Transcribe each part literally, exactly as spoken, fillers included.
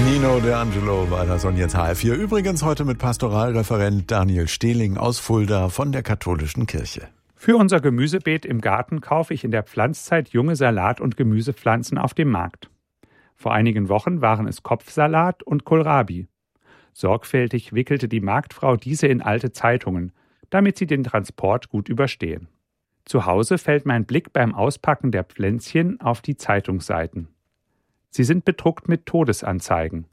Nino De Angelo war das und jetzt H R vier. Übrigens heute mit Pastoralreferent Daniel Stehling aus Fulda von der Katholischen Kirche. Für unser Gemüsebeet im Garten kaufe ich in der Pflanzzeit junge Salat- und Gemüsepflanzen auf dem Markt. Vor einigen Wochen waren es Kopfsalat und Kohlrabi. Sorgfältig wickelte die Marktfrau diese in alte Zeitungen, damit sie den Transport gut überstehen. Zu Hause fällt mein Blick beim Auspacken der Pflänzchen auf die Zeitungsseiten. Sie sind bedruckt mit Todesanzeigen.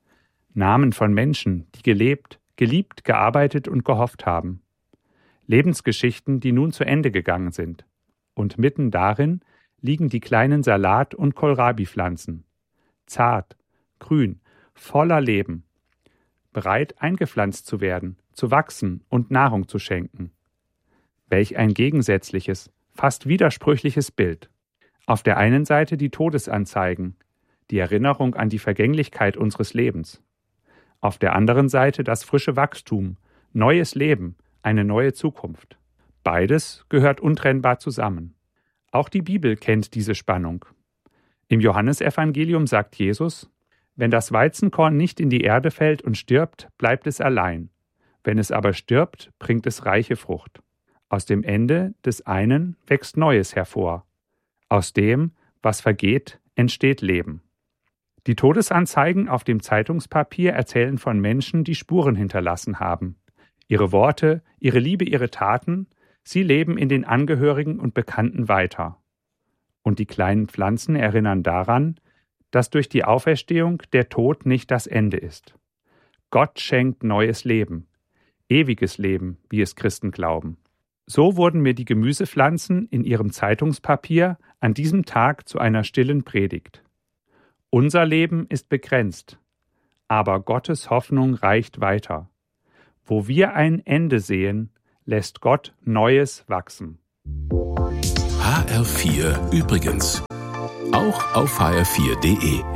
Namen von Menschen, die gelebt, geliebt, gearbeitet und gehofft haben. Lebensgeschichten, die nun zu Ende gegangen sind. Und mitten darin liegen die kleinen Salat- und Kohlrabi-Pflanzen. Zart, grün, voller Leben. Bereit, eingepflanzt zu werden, zu wachsen und Nahrung zu schenken. Welch ein gegensätzliches, fast widersprüchliches Bild. Auf der einen Seite die Todesanzeigen, die Erinnerung an die Vergänglichkeit unseres Lebens. Auf der anderen Seite das frische Wachstum, neues Leben, eine neue Zukunft. Beides gehört untrennbar zusammen. Auch die Bibel kennt diese Spannung. Im Johannesevangelium sagt Jesus: Wenn das Weizenkorn nicht in die Erde fällt und stirbt, bleibt es allein. Wenn es aber stirbt, bringt es reiche Frucht. Aus dem Ende des einen wächst Neues hervor. Aus dem, was vergeht, entsteht Leben. Die Todesanzeigen auf dem Zeitungspapier erzählen von Menschen, die Spuren hinterlassen haben. Ihre Worte, ihre Liebe, ihre Taten, sie leben in den Angehörigen und Bekannten weiter. Und die kleinen Pflanzen erinnern daran, dass durch die Auferstehung der Tod nicht das Ende ist. Gott schenkt neues Leben, ewiges Leben, wie es Christen glauben. So wurden mir die Gemüsepflanzen in ihrem Zeitungspapier an diesem Tag zu einer stillen Predigt. Unser Leben ist begrenzt, aber Gottes Hoffnung reicht weiter. Wo wir ein Ende sehen, lässt Gott Neues wachsen. H R vier übrigens. Auch auf h r vier punkt d e.